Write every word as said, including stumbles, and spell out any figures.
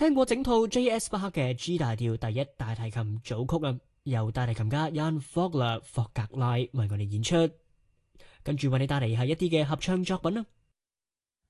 聽過整套 J S 巴克嘅 G 大調第一大提琴組曲啊，由大提琴家 Jan Vogler 霍格拉為我哋演出，跟住為你帶嚟係一啲嘅合唱作品啊。